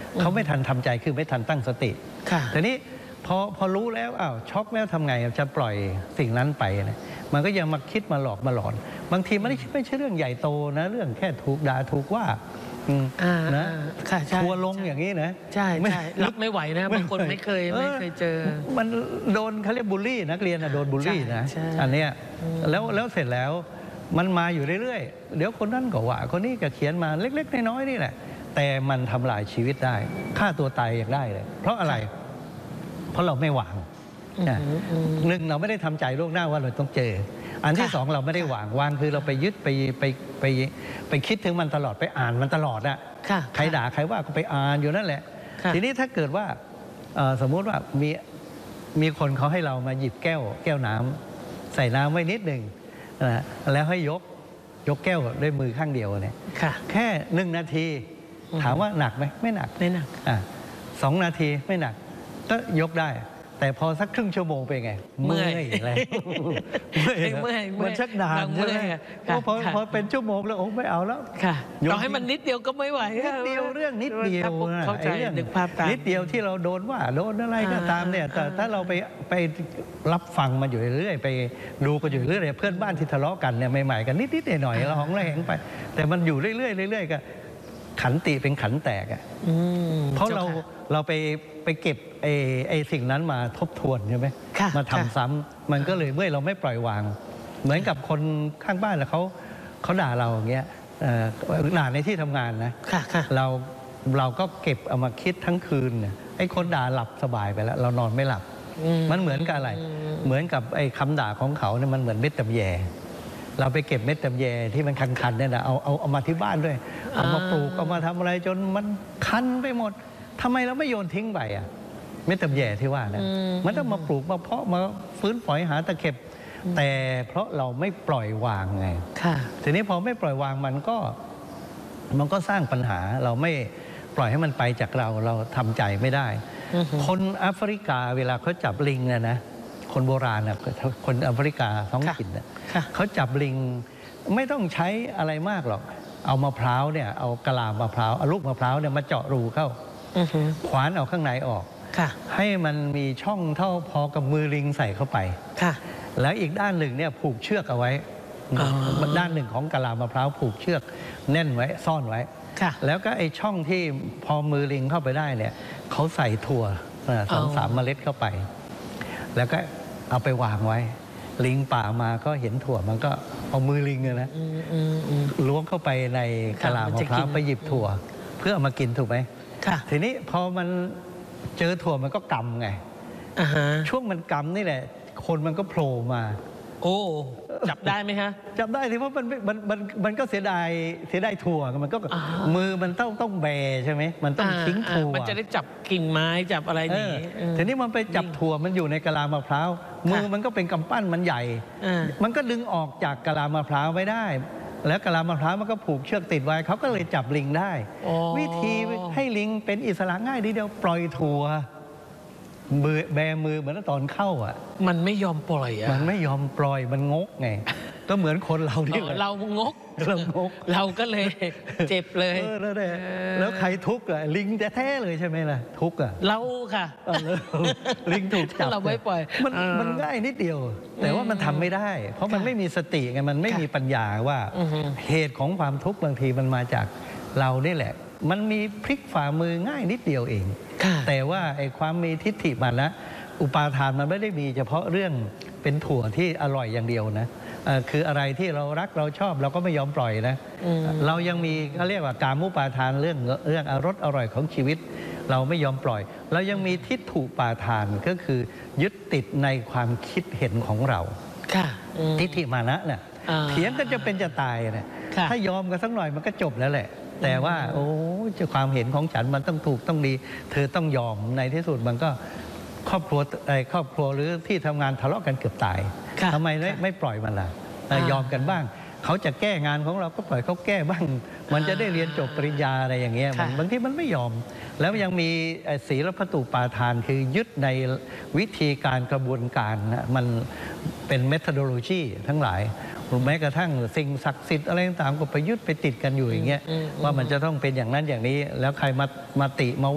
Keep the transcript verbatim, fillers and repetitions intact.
เขาไม่ทันทำใจคือไม่ทันตั้งสติทีนี้พอพอรู้แล้วอ้าวช็อกแล้วทำไงจะปล่อยสิ่งนั้นไปนะมันก็ยังมาคิดมาหลอกมาหลอนบางทีไม่ได้ไม่ใช่เรื่องใหญ่โตนะเรื่องแค่ถูกด่าถูกว่านะทัวลงอย่างนี้นะใช่ใช่รับไม่ไหวนะบางคนไม่เคยไม่เคยเจอมันโดนเขาเรียกบูลลี่นักเรียนนะโดนบูลลี่นะอันเนี้ยแล้วแล้วเสร็จแล้วมันมาอยู่เรื่อยๆเดี๋ยวคนนั้นก็ว่าคนนี้ก็เขียนมาเล็กๆน้อยๆนี่แหละแต่มันทำลายชีวิตได้ฆ่าตัวตายอย่างได้เลยเพราะอะไรเพราะเราไม่วางหนึ่งเราไม่ได้ทำใจล่วงหน้าว่าเราต้องเจออันที่สองเราไม่ได้วางวางคือเราไปยึดไปไปไปไปคิดถึงมันตลอดไปอ่านมันตลอดอะใครด่าใครว่าก็ไปอ่านอยู่นั่นแหละทีนี้ถ้าเกิดว่าสมมุติว่ามีมีคนเขาให้เรามาหยิบแก้วแก้วน้ำใส่น้ำไว้นิดหนึ่งนะแล้วให้ยกยกแก้วด้วยมือข้างเดียวเนี่ยแค่หนึ่งนาทีถามว่าหนักไหมไม่หนักไม่หนักอ่ะสองนาทีไม่หนักก็ยกได้แต่พอสักครึ่งชั่วโมงไปไงเมื่อยอะไรเมื่อยเมื่อยมันชักนานใช่ไหมพอพอพอเป็นชั่วโมงแล้วโอ้ไม่เอาแล้วค่ะต่อให้มันนิดเดียวก็ไม่ไหวนิดเดียวเรื่องนิดเดียวเข้าใจเรื่องนิดเดียวที่เราโดนว่าโดนอะไรก็ตามเนี่ยแต่ถ้าเราไปไปรับฟังมันอยู่เรื่อยไปดูกันอยู่เรื่อยเพื่อนบ้านที่ทะเลาะกันเนี่ยใหม่ๆกันนิดนิดหน่อยๆเราหองระแหงไปแต่มันอยู่เรื่อยๆเรื่อยๆก็ขันติเป็นขันแตกอ่ะเพราะเราเราไปไปเก็บไอ้ไอ้สิ่งนั้นมาทบทวนใช่ไหมมาทำซ้ำมันก็เลยเมื่อเราไม่ปล่อยวางเหมือนกับคนข้างบ้านแล้วเขาเขาด่าเราอย่างเงี้ยด่าในที่ทำงานนะเราเราก็เก็บเอามาคิดทั้งคืนเนี่ยไอ้คนด่าหลับสบายไปแล้วเรานอนไม่หลับมันเหมือนกับอะไรเหมือนกับไอ้คำด่าของเขาเนี่ยมันเหมือนเม็ดตำแยเราไปเก็บเม็ดตำแยที่มันคันๆเนี่ยนะเอาเอาเอามาที่บ้านด้วยเอามาปลูกเอามาทำอะไรจนมันคันไปหมดทำไมเราไม่โยนทิ้งไปอ่ะเม็ดตำแยที่ว่านะมันต้องมาปลูกมาเพาะมาฟื้นฝอยหาตะเข็บแต่เพราะเราไม่ปล่อยวางไงทีนี้พอไม่ปล่อยวางมันก็มันก็สร้างปัญหาเราไม่ปล่อยให้มันไปจากเราเราทำใจไม่ได้คนแอฟริกาเวลาเขาจับลิงเนี่ยนะคนโบราณนะคนแอฟริกาท้องถิ่นเนี่ยเขาจับลิงไม่ต้องใช้อะไรมากหรอกเอามะพร้าวเนี่ยเอากะลามะพร้าวเอาลูกมะพร้าวเนี่ยมาเจาะรูเข้าขวานเอาข้างในออกให้มันมีช่องเท่าพอกับมือลิงใส่เข้าไปแล้วอีกด้านหนึ่งเนี่ยผูกเชือกเอาไว้ด้านหนึ่งของกะลามะพร้าวผูกเชือกแน่นไว้ซ่อนไว้แล้วก็ไอช่องที่พอมือลิงเข้าไปได้เนี่ยเขาใส่ถั่วสองสามเมล็ดเข้าไปแล้วก็เอาไปวางไว้ลิงป่ามาก็เห็นถั่วมันก็เอามือลิงนะล้วงเข้าไปในกะลามะพร้าวไปหยิบถั่วเพื่อเอามากินถูกไหมทีนี้พอมันเจอถั่วมันก็กำไงช่วงมันกำนี่แหละคนมันก็โผล่มาโอ้จับได้ไหมฮะจับได้สิเพราะมันมันมันมันก็เสียดายเสียดายถั่วมันก็มือมันต้องต้องแบใช่ไหมมันต้องทิ้งถั่วมันจะได้จับกิ่งไม้จับอะไรนี่ทีนี้มันไปจับถั่วมันอยู่ในกะลามะพร้าวมือมันก็เป็นกำปั้นมันใหญ่มันก็ดึงออกจากกะลามะพร้าวไม่ได้แล้วกะลามะพร้าวมันก็ผูกเชือกติดไว้เขาก็เลยจับลิงได้วิธีให้ลิงเป็นอิสระง่ายทีเดียวปล่อยถั่วมือแบมือเหมือนตอนเข้าอ่ะมันไม่ยอมปล่อยอ่ะมันไม่ยอมปล่อยมันงกไงก็เหมือนคนเราที่เรางกเรางกเราก็เลยเจ็บเลยแล้วแล้วใครทุกข์อ่ะลิงแท้ๆเลยใช่ไหมล่ะทุกข์อ่ะเราค่ะลิงถูกจับเราไม่ปล่อยมันมันง่ายนิดเดียวแต่ว่ามันทำไม่ได้เพราะมันไม่มีสติไงมันไม่มีปัญญาว่าเหตุของความทุกข์บางทีมันมาจากเรานี่แหละมันมีพลิกฝ่ามือง่ายนิดเดียวเองแต่ว่าไอ้ความมีทิฏฐิมานะอุปาทานมันไม่ได้มีเฉพาะเรื่องเป็นถั่วที่อร่อยอย่างเดียวนะคืออะไรที่เรารักเราชอบเราก็ไม่ยอมปล่อยนะเรายังมีเขาเรียกว่ากามุปาทานเรื่องเรื่องอรสอร่อยของชีวิตเราไม่ยอมปล่อยเรายังมีทิฏฐุปาทานก็คือยึดติดในความคิดเห็นของเราทิฏฐิมานะเนี่ยเถียงกันจะเป็นจะตายเนี่ยถ้ายอมกันสักหน่อยมันก็จบแล้วแหละแต่ว่าโอ้จะความเห็นของฉันมันต้องถูกต้องดีเธอต้องยอมในที่สุดมันก็ครอบครัวไอ้ครอบครัวหรือที่ทำงานทะเลาะกันเกือบตายทำไมไม่ไม่ปล่อยมันล่ะยอมกันบ้างเขาจะแก้งานของเราก็ปล่อยเขาแก้บ้างมันจะได้เรียนจบปริญญาอะไรอย่างเงี้ยบางทีมันไม่ยอมแล้วยังมีศีลพัตตุปาทานคือยึดในวิธีการกระบวนการนะมันเป็นเมทอดโลจีทั้งหลายแม้กระทั่งสิ่งศักดิ์สิทธิ์อะไรต่างๆก็ไปยึดไปติดกันอยู่อย่างเงี้ยว่ามันจะต้องเป็นอย่างนั้นอย่างนี้แล้วใครมามาติมา